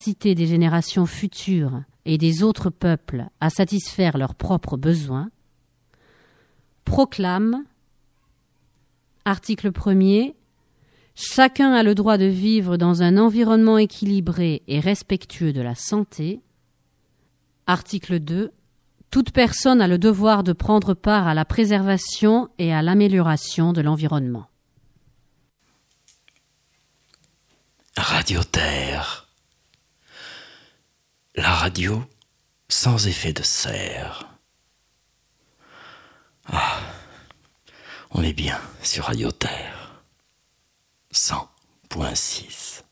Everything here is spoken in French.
capacité des générations futures et des autres peuples à satisfaire leurs propres besoins, proclame, article 1er, chacun a le droit de vivre dans un environnement équilibré et respectueux de la santé. Article 2, toute personne a le devoir de prendre part à la préservation et à l'amélioration de l'environnement. Radio Terre. La radio sans effet de serre. Ah, on est bien sur Radio Terre. 100.6.